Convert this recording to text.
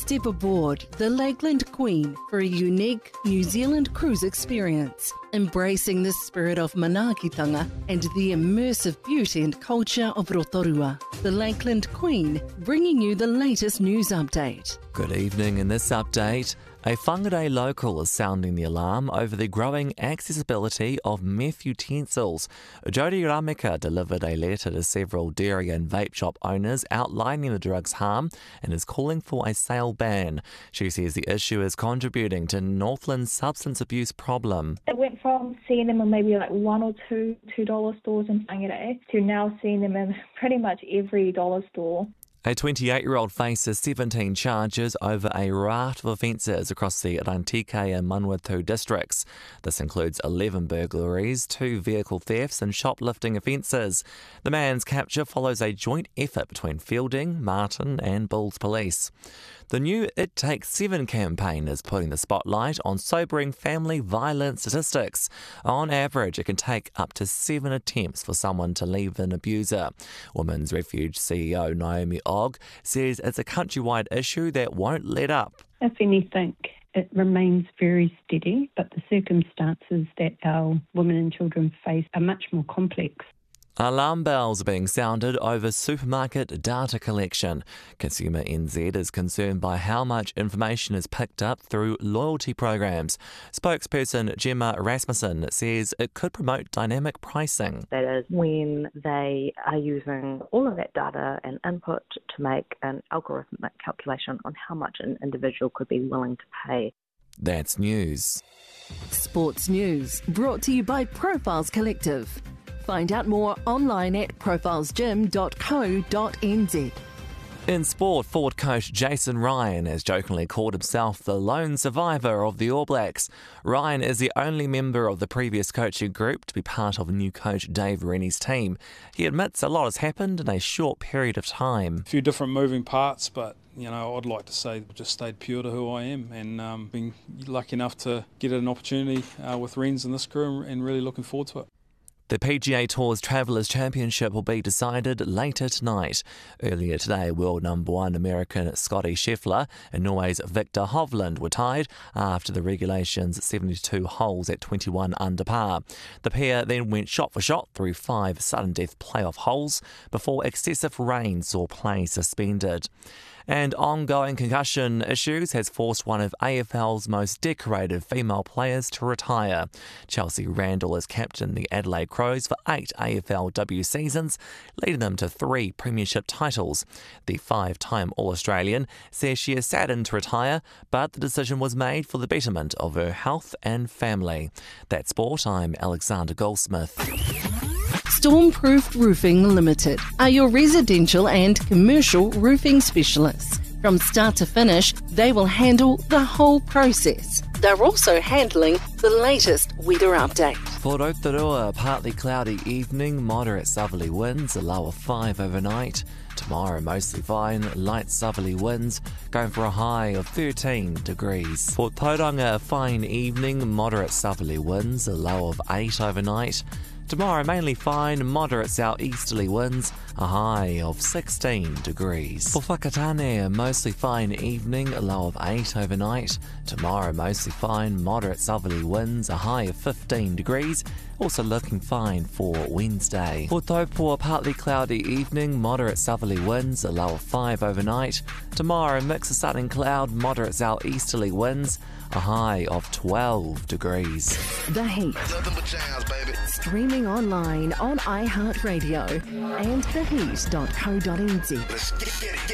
step aboard the Lakeland Queen for a unique New Zealand cruise experience, embracing the spirit of manaakitanga and the immersive beauty and culture of Rotorua. The Lakeland Queen, bringing you the latest news update. Good evening. In this update, a Whangarei local is sounding the alarm over the growing accessibility of meth utensils. Jodie Rameka delivered a letter to several dairy and vape shop owners outlining the drug's harm and is calling for a sale ban. She says the issue is contributing to Northland's substance abuse problem. It went from seeing them in maybe like one or two $2 stores in Whangarei to now seeing them in pretty much every dollar store. A 28-year-old faces 17 charges over a raft of offences across the Rantique and Manawatu districts. This includes 11 burglaries, 2 vehicle thefts and shoplifting offences. The man's capture follows a joint effort between Fielding, Martin and Bulls Police. The new It Takes 7 campaign is putting the spotlight on sobering family violence statistics. On average, it can take up to 7 attempts for someone to leave an abuser. Women's Refuge CEO Naomi Ogg says it's a countrywide issue that won't let up. If anything, it remains very steady, but the circumstances that our women and children face are much more complex. Alarm bells are being sounded over supermarket data collection. Consumer NZ is concerned by how much information is picked up through loyalty programs. Spokesperson Gemma Rasmussen says it could promote dynamic pricing. That is when they are using all of that data and input to make an algorithmic calculation on how much an individual could be willing to pay. That's news. Sports news brought to you by Profiles Collective. Find out more online at profilesgym.co.nz. In sport, forward coach Jason Ryan has jokingly called himself the lone survivor of the All Blacks. Ryan is the only member of the previous coaching group to be part of new coach Dave Rennie's team. He admits a lot has happened in a short period of time. A few different moving parts, but I'd like to say I've just stayed pure to who I am and been lucky enough to get an opportunity with Rennes and this crew and really looking forward to it. The PGA Tour's Travellers' Championship will be decided later tonight. Earlier today, world number 1 American Scotty Scheffler and Norway's Victor Hovland were tied after the regulation's 72 holes at 21 under par. The pair then went shot for shot through 5 sudden death playoff holes before excessive rain saw play suspended. And ongoing concussion issues has forced one of AFL's most decorated female players to retire. Chelsea Randall has captained the Adelaide Crows for 8 AFLW seasons, leading them to 3 premiership titles. The 5-time All-Australian says she is saddened to retire, but the decision was made for the betterment of her health and family. That's sport. I'm Alexander Goldsmith. Stormproof Roofing Limited are your residential and commercial roofing specialists. From start to finish, they will handle the whole process. They're also handling the latest weather update. For Rotorua, partly cloudy evening, moderate southerly winds, a low of 5 overnight. Tomorrow, mostly fine, light southerly winds, going for a high of 13 degrees. For Tauranga, fine evening, moderate southerly winds, a low of 8 overnight. Tomorrow, mainly fine, moderate southeasterly winds, a high of 16 degrees. For Whakatane, mostly fine evening, a low of 8 overnight. Tomorrow, mostly fine, moderate southerly winds, a high of 15 degrees. Also looking fine for Wednesday. For Taupua, partly cloudy evening, moderate southerly winds, a low of 5 overnight. Tomorrow, mix of sun and cloud, moderate southeasterly winds, a high of 12 degrees. The Heat. Streaming online on iHeartRadio and theheat.co.nz.